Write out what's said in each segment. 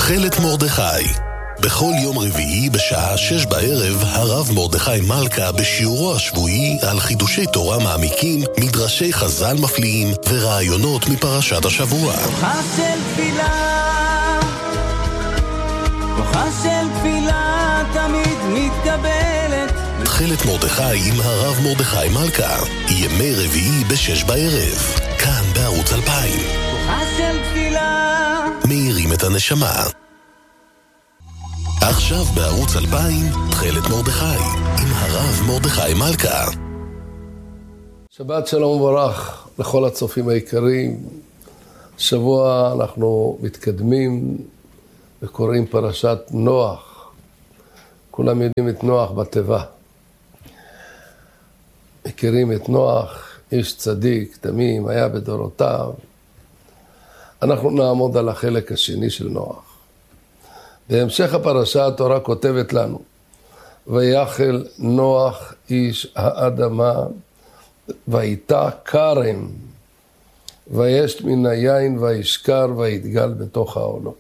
תכלת מרדכי. בכל יום רביעי בשעה 6 בערב הרב מרדכי מלכה בשיעורו השבועי על חידושי תורה מעמיקים, מדרשי חז"ל מפליאים ורעיונות מפרשת השבוע. כוחה של תפילה, כוחה של תפילה תמיד מתקבלת. תכלת מרדכי עם הרב מרדכי מלכה, ימי רביעי ב6 בערב, כאן בערוץ 2000. כוחה של תפילה מאירים את הנשמה. עכשיו בערוץ 2000, תכלת מרדכי עם הרב מרדכי מלכה. שבת שלום וברך לכל הצופים היקרים. שבוע אנחנו מתקדמים וקוראים פרשת נוח. כולם יודעים את נוח בתיבה. מכירים את נוח, איש צדיק, תמים, היה בדורותיו. אנחנו נעמוד על החלק השני של נוח. בהמשך הפרשה התורה כותבת לנו, ויחל נוח איש האדמה, והייתה כרם, וישת מן היין וישכר ויתגל בתוך העולם.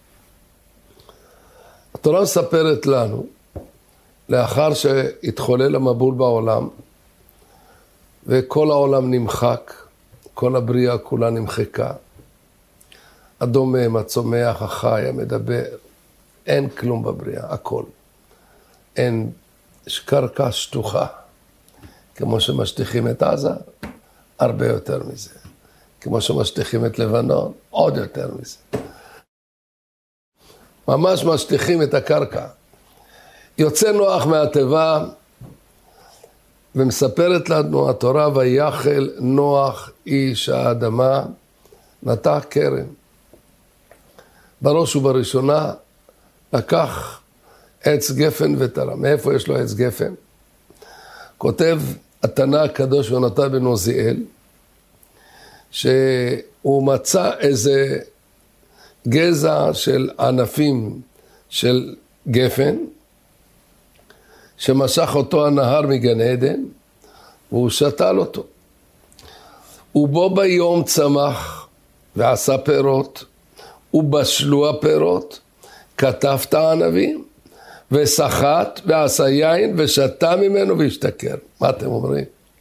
התורה מספרת לנו, לאחר שהתחולל המבול בעולם, וכל העולם נמחק, כל הבריאה כולה נמחקה, הדומם, הצומח, החי, המדבר, אין כלום בבריאה, הכל. אין קרקע שטוחה, כמו שמשטיחים את עזה, הרבה יותר מזה. כמו שמשטיחים את לבנון, עוד יותר מזה. ממש משטיחים את הקרקע. יוצא נוח מהתיבה, ומספרת לנו התורה, ויחל נוח איש האדמה, נטע כרם. בראש ובראשונה, לקח עץ גפן ותרם. מאיפה יש לו עץ גפן? כותב התנא הקדוש יונתן בן עוזיאל, שהוא מצא איזה גזע של ענפים של גפן, שמשך אותו הנהר מגן עדן, והוא שתל אותו. ובו ביום צמח ועשה פירות, ובשלו הפירות, כתב את הענבים, וסחט ועשה יין, ושתה ממנו והשתכר. מה אתם אומרים?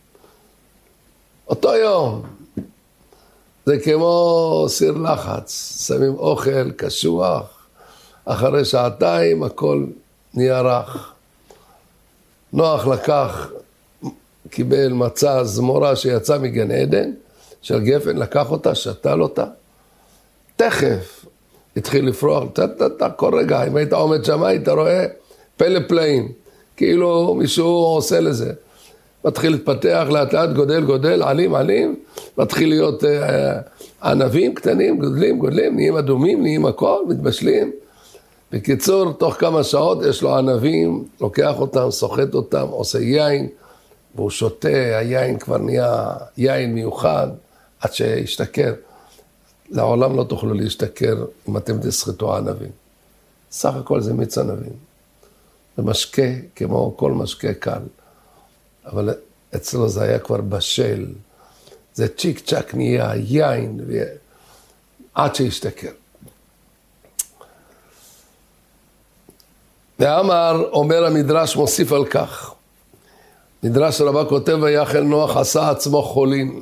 אותו יום. זה כמו סיר לחץ, שמים אוכל קשוח, אחרי שעתיים הכל נהיה רך. נוח לקח, קיבל מצא זמורה שיצא מגן עדן, של גפן, לקח אותה, שתל אותה, תכף התחיל לפרוח, כל רגע, אם היית עומד שם, היית רואה פלא פלאים, כאילו מישהו עושה לזה. מתחיל להתפתח, לאט לאט, גודל, עלים, מתחיל להיות ענבים קטנים, גודלים, נהיים אדומים, נהיים הכל, מתבשלים. בקיצור, תוך כמה שעות יש לו ענבים, לוקח אותם, סוחט אותם, עושה יין, והוא שותה, היין כבר נהיה יין מיוחד, עד שישתכר. לעולם לא תוכלו להשתכר אם אתם תסחטו ענבים. סך הכל זה מיץ ענבים. זה משקה כמו כל משקה קל. אבל אצלו זה היה כבר בשל. זה צ'יק צ'ק נהיה יין, עד שישתכר. ואמר, אומר המדרש, מוסיף על כך. מדרש רבה כותב, ויחל נוח עשה עצמו חולין.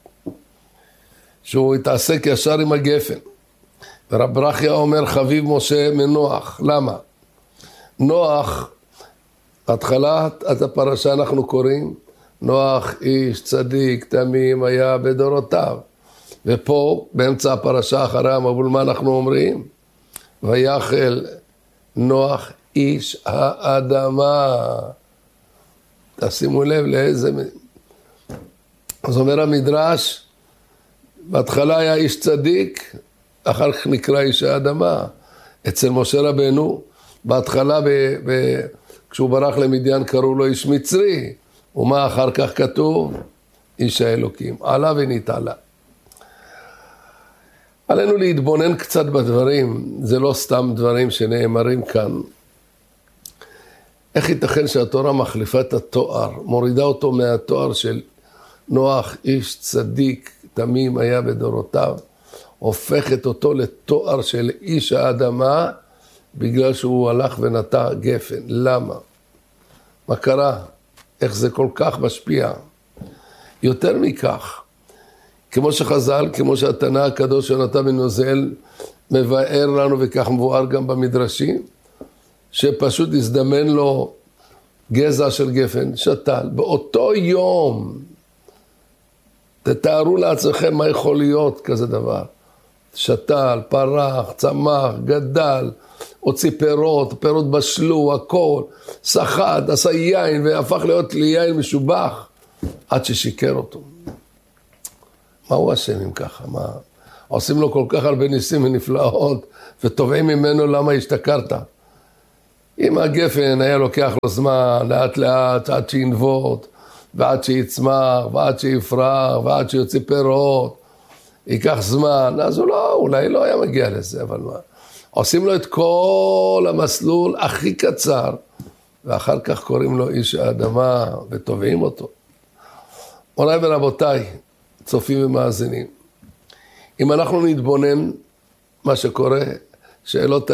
שהוא התעסק ישר עם הגפן. ורב ברכיה אומר, חביב משה מנוח. למה? נוח, התחלת הפרשה אנחנו קוראים, נוח איש צדיק תמים היה בדורותיו. ופה, באמצע הפרשה אחרי המבול, מה אנחנו אומרים? ויחל נוח איש האדמה. תשימו לב לאיזה... אז אומר המדרש, בהתחלה היה איש צדיק, אחר כך נקרא איש האדמה. אצל משה רבנו, בהתחלה כשהוא ברח למדיין קראו לו איש מצרי, ומה אחר כך כתוב? איש האלוקים. עלה ונתעלה. עלינו להתבונן קצת בדברים, זה לא סתם דברים שנאמרים כאן. איך ייתכן שהתורה מחליפה את התואר, מורידה אותו מהתואר של נוח איש צדיק, תמים היה בדורותיו, הופכת אותו לתואר של איש האדמה, בגלל שהוא הלך ונטע גפן. למה? מה קרה? איך זה כל כך משפיע? יותר מכך, כמו שחז"ל, כמו שהתנא הקדוש יונתן בן עוזיאל מבאר לנו, וכך מבואר גם במדרשים, שפשוט הזדמן לו גזע של גפן, שתל. באותו יום, תתארו לעצמכם מה יכול להיות כזה דבר. שתל, פרח, צמח, גדל, הוציא פירות, פירות בשלו, הכל, סחט, עשה יין, והפך להיות ליין משובח, עד ששיקר אותו. מה הוא אשם אם ככה? מה? עושים לו כל כך הרבה ניסים ונפלאות, ותובעים ממנו למה השתכרת. אם הגפן היה לוקח לו זמן, לאט לאט, עד שינבוט, ועד שיצמח, ועד שיפרח, ועד שיוציא פירות, ייקח זמן, אז הוא לא, אולי לא היה מגיע לזה, אבל מה? עושים לו את כל המסלול הכי קצר, ואחר כך קוראים לו איש האדמה, ותובעים אותו. מוריי ורבותיי, צופים ומאזינים, אם אנחנו נתבונן מה שקורה, שאלות